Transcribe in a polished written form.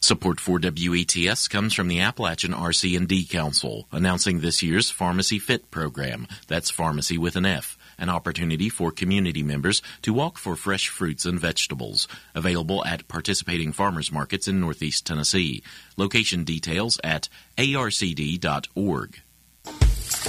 Support for WETS comes from the Appalachian RC&D Council, announcing this year's Pharmacy Fit program. That's pharmacy with an F. An opportunity for community members to walk for fresh fruits and vegetables. Available at participating farmers markets in Northeast Tennessee. Location details at arcd.org.